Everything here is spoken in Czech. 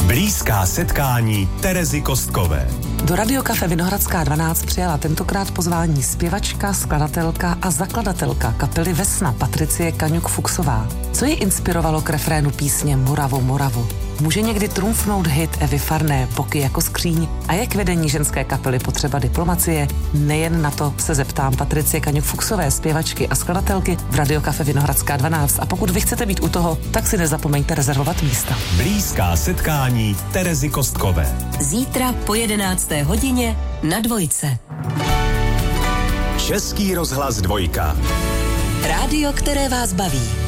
Blízká setkání Terezy Kostkové. Do Radiokafe Vinohradská 12 přijala tentokrát pozvání zpěvačka, skladatelka a zakladatelka kapely Vesna Patricie Kaňuk-Fuchsová. Co ji inspirovalo k refrénu písně Moravu, Moravu? Může někdy trumfnout hit Evy Farné Boky jako skříň a je k vedení ženské kapely potřeba diplomacie? Nejen na to se zeptám Patricie Kaňuk-Fuchsové, zpěvačky a skladatelky v Radiokafe Vinohradská 12. A pokud vy chcete být u toho, tak si nezapomeňte rezervovat místa. Blízká setkání Terezy Kostkové. Zítra po 11. hodině na Dvojce. Český rozhlas 2. Rádio, které vás baví.